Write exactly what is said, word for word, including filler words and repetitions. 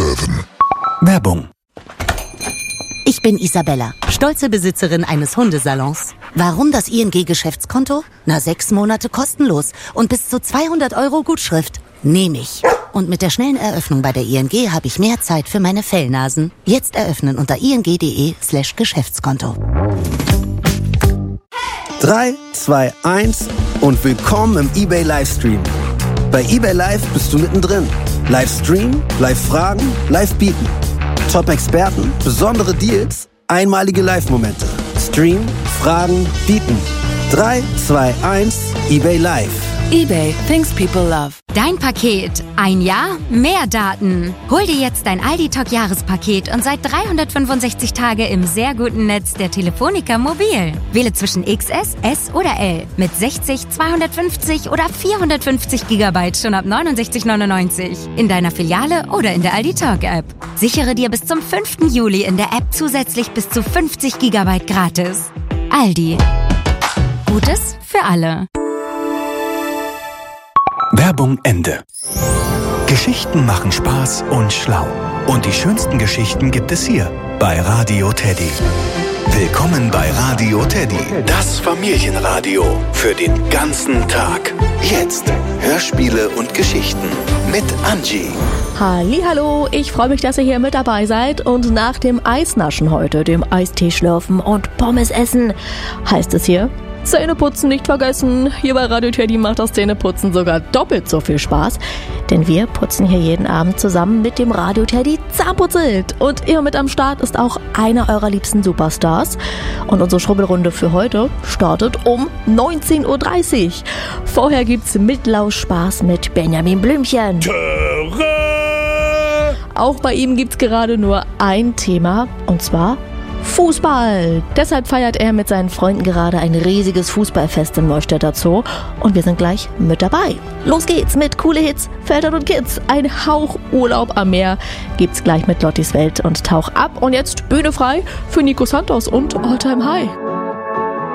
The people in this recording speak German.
sieben. Werbung. Ich bin Isabella, stolze Besitzerin eines Hundesalons. Warum das I N G-Geschäftskonto? Na, sechs Monate kostenlos und bis zu zweihundert Euro Gutschrift. Nehme ich. Und mit der schnellen Eröffnung bei der I N G habe ich mehr Zeit für meine Fellnasen. Jetzt eröffnen unter ing.de slash Geschäftskonto. drei, zwei, eins und willkommen im eBay Livestream. Bei eBay Live bist du mittendrin. Livestream, Live-Fragen, Live-Bieten. Top-Experten, besondere Deals, einmalige Live-Momente. Stream, Fragen, Bieten. drei, zwei, eins, eBay Live. eBay, things people love. Dein Paket. Ein Jahr, mehr Daten. Hol dir jetzt dein Aldi Talk Jahrespaket und seit dreihundertfünfundsechzig Tage im sehr guten Netz der Telefonica Mobil. Wähle zwischen X S, S oder L mit sechzig, zweihundertfünfzig oder vierhundertfünfzig Gigabyte schon ab neunundsechzig neunundneunzig. In deiner Filiale oder in der Aldi Talk App. Sichere dir bis zum fünften Juli in der App zusätzlich bis zu fünfzig Gigabyte gratis. Aldi. Gutes für alle. Werbung Ende. Geschichten machen Spaß und schlau. Und die schönsten Geschichten gibt es hier bei Radio Teddy. Willkommen bei Radio Teddy, das Familienradio für den ganzen Tag. Jetzt Hörspiele und Geschichten mit Angie. Hallihallo, ich freue mich, dass ihr hier mit dabei seid und nach dem Eisnaschen heute, dem Eistee schlürfen und Pommes essen, heißt es hier: Zähneputzen nicht vergessen. Hier bei Radio Teddy macht das Zähneputzen sogar doppelt so viel Spaß. Denn wir putzen hier jeden Abend zusammen mit dem Radio Teddy Zahnputzelt. Und immer mit am Start ist auch einer eurer liebsten Superstars. Und unsere Schrubbelrunde für heute startet um neunzehn Uhr dreißig. Vorher gibt's Mitlauschspaß mit Benjamin Blümchen. Töre! Auch bei ihm gibt's gerade nur ein Thema, und zwar Fußball. Deshalb feiert er mit seinen Freunden gerade ein riesiges Fußballfest im Neustädter Zoo und wir sind gleich mit dabei. Los geht's mit coole Hits für Eltern und Kids. Ein Hauch Urlaub am Meer gibt's gleich mit Lottis Welt und Tauch ab. Und jetzt Bühne frei für Nico Santos und All Time High.